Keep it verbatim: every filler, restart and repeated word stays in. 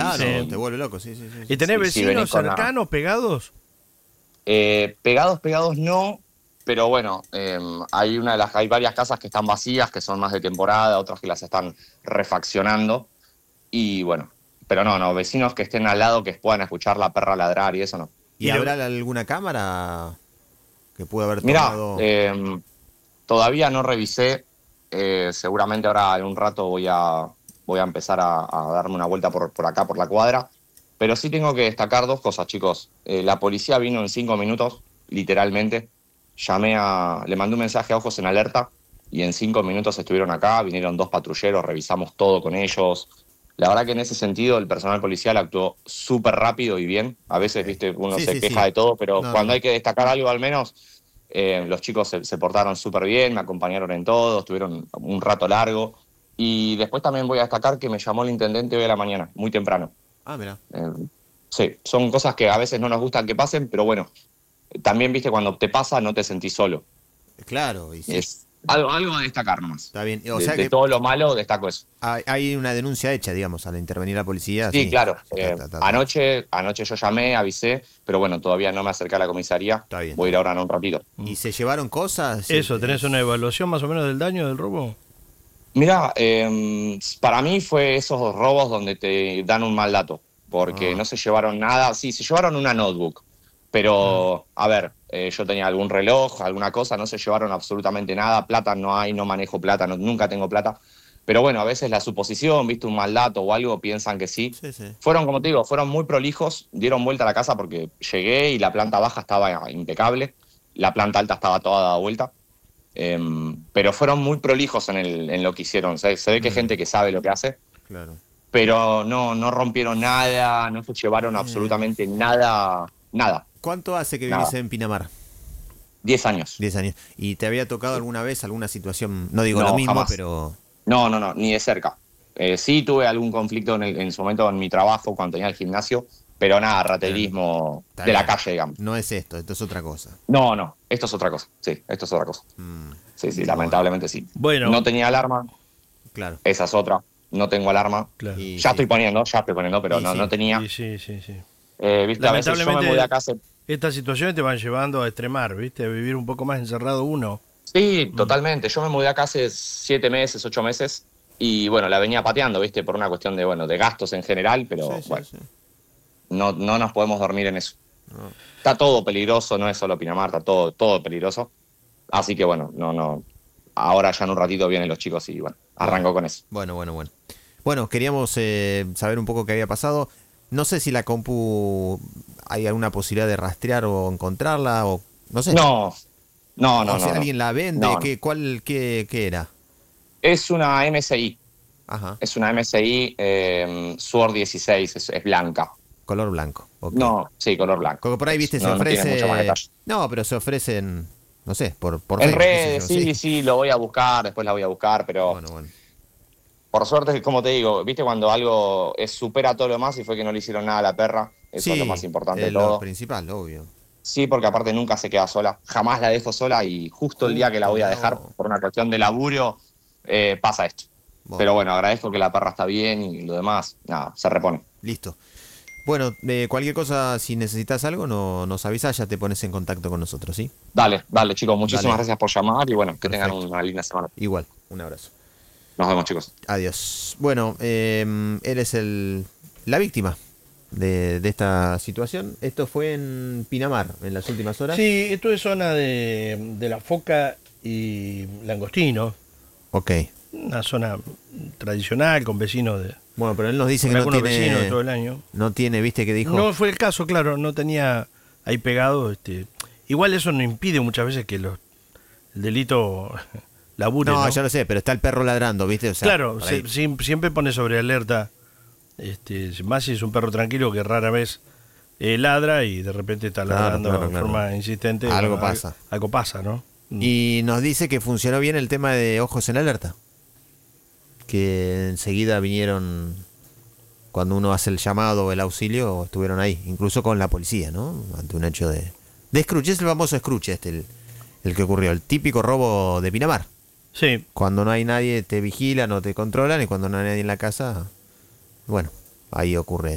Claro, Sí. te vuelve loco, sí, sí, sí. sí. ¿Y tenés Sí, sí, vecinos venís con la- cercanos, pegados? Eh, pegados, pegados no, pero bueno, eh, hay una de las, hay varias casas que están vacías, que son más de temporada, otras que las están refaccionando. Y bueno, pero no, no, vecinos que estén al lado que puedan escuchar la perra ladrar y eso no. ¿Y Y lo- habrá alguna cámara que pueda haber Mirá, tomado? eh, todavía no revisé, eh, seguramente ahora en un rato voy a, voy a empezar a, a darme una vuelta por, por acá, por la cuadra, pero sí tengo que destacar dos cosas, chicos. Eh, la policía vino en cinco minutos, literalmente. Llamé a, le mandé un mensaje a Ojos en Alerta y en cinco minutos estuvieron acá, vinieron dos patrulleros, revisamos todo con ellos. La verdad que en ese sentido el personal policial actuó súper rápido y bien. A veces, Ok. viste, uno Sí, se sí, queja sí. de todo, pero No, cuando no. hay que destacar algo al menos, eh, los chicos se, se portaron súper bien, me acompañaron en todo, estuvieron un rato largo. Y después también voy a destacar que me llamó el intendente hoy a la mañana, muy temprano. Ah, mira. Eh, sí, son cosas que a veces no nos gustan que pasen, pero bueno, también, viste, cuando te pasa no te sentís solo. Claro, y sí. Es algo, algo a destacar nomás. Está bien. O De, sea de que todo lo malo destaco eso. hay, hay una denuncia hecha, digamos, al intervenir la policía. Sí, Sí, claro. Ta, eh, ta, ta, ta. anoche, anoche yo llamé, avisé, pero bueno, todavía no me acerqué a la comisaría. Está bien, Voy a ir está ahora en un ratito. ¿Y se llevaron cosas? Eso, Eh, ¿tenés una evaluación más o menos del daño del robo? Mirá, eh, para mí fue esos robos donde te dan un mal dato, porque Ah. no se llevaron nada. Sí, se llevaron una notebook, pero a ver, eh, yo tenía algún reloj, alguna cosa, no se llevaron absolutamente nada. Plata no hay, no manejo plata, no- nunca tengo plata. Pero bueno, a veces la suposición, viste, un mal dato o algo, piensan que sí. Sí, sí. Fueron, como te digo, fueron muy prolijos, dieron vuelta a la casa porque llegué y la planta baja estaba impecable, la planta alta estaba toda dada vuelta. Em, pero fueron muy prolijos en, el, en lo que hicieron. Se, se ve que hay Mm. gente que sabe lo que hace, Claro. pero no, no rompieron nada, no se llevaron absolutamente nada, nada, ¿Cuánto hace que Nada. vivís en Pinamar? diez años. Diez años. ¿Y te había tocado alguna vez alguna situación? No digo No, lo mismo, jamás. pero... No, no, no, ni de cerca. Eh, sí tuve algún conflicto en, el- en su momento en mi trabajo cuando tenía el gimnasio, pero nada, raterismo Está de la bien. calle, digamos. No es esto, esto es otra cosa. No, no, esto es otra cosa. Sí, esto es otra cosa. Mm, Sí, sí, Bueno. lamentablemente sí. Bueno, No tenía alarma, claro. esa es otra. No tengo alarma. claro. Y Ya sí. estoy poniendo, ya estoy poniendo, pero Y no, sí. no tenía. Sí, sí, sí, sí. Eh, viste, a veces yo me Lamentablemente- mudé acá hace. Estas situaciones te van llevando a extremar, ¿viste? A vivir un poco más encerrado uno. Sí, totalmente. Yo me mudé acá hace siete meses, ocho meses. Y bueno, la venía pateando, viste, por una cuestión de, bueno, de gastos en general, pero Sí, sí, bueno, sí. no, no nos podemos dormir en eso. No. Está todo peligroso, no es solo Pinamar, está todo, todo peligroso. Así que bueno, no, no. Ahora ya en un ratito vienen los chicos y bueno, arranco con eso. Bueno, bueno, bueno. Bueno, queríamos eh, saber un poco qué había pasado. No sé si la compu hay alguna posibilidad de rastrear o encontrarla o no sé. No, no, no, o si no, no. alguien la vende, No, no. ¿qué, cuál, qué, qué era? Es una M S I, Ajá, es una M S I eh, Sword dieciséis, es, es blanca. color blanco. ok. No, sí, color blanco. Como por ahí, viste, No, se no tiene ofrece. mucho más detalle. No, pero se ofrecen, no sé, por, por En Facebook, qué sé redes, yo, sí, sí, lo voy a buscar, después la voy a buscar, pero Bueno, bueno. por suerte, como te digo, viste cuando algo es, supera todo lo demás y fue que no le hicieron nada a la perra, eso Sí, es lo más importante de es lo todo. principal, obvio. Sí, porque aparte nunca se queda sola, jamás la dejo sola y justo el día que la voy a Justo, dejar no. por una cuestión de laburo eh, pasa esto. Bueno, Pero bueno, agradezco que la perra está bien y lo demás, nada, se repone. listo. Bueno, de cualquier cosa, si necesitas algo, no, nos avisas, ya te pones en contacto con nosotros, ¿sí? Dale, dale chicos, muchísimas Dale. gracias por llamar y bueno, que tengan Perfecto. una linda semana. Igual, un abrazo. Nos vemos chicos. Adiós. Bueno, eh, eres el, la víctima de, de esta situación. Esto fue en Pinamar, en las últimas horas. Sí, esto es zona de, de La Foca y Langostino. Ok. Una zona tradicional con vecinos de... Bueno, pero él nos dice con que no algunos vecinos de tiene, todo el año. no tiene, viste que dijo. No fue el caso, claro, no tenía ahí pegado. Este, igual eso no impide muchas veces que los, el delito labure. No, ¿no? ya lo sé, pero está el perro ladrando, viste. O sea, Claro, por se- ahí. siem- siempre pone sobre alerta, este, más si es un perro tranquilo que rara vez eh, ladra y de repente está Claro, ladrando claro, de claro. forma insistente. Algo bueno, pasa. Algo pasa, ¿no? Y nos dice que funcionó bien el tema de ojos en alerta. Que enseguida vinieron, cuando uno hace el llamado o el auxilio, estuvieron ahí, incluso con la policía, ¿no? Ante un hecho de... De Scrooge, es el famoso Scrooge este, el, el que ocurrió, el típico robo de Pinamar. Sí, Cuando no hay nadie te vigilan o te controlan y cuando no hay nadie en la casa, bueno, ahí ocurre